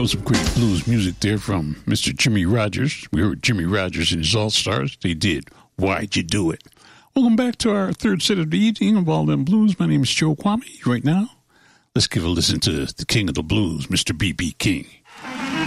was some great blues music there from Mr. Jimmy Rogers. We heard Jimmy Rogers and his All-Stars. They did Why'd You Do It? Welcome back to our third set of the evening of All Them Blues. My name is Joe Kwame. Right now, let's give a listen to the king of the blues, Mr. B.B. King.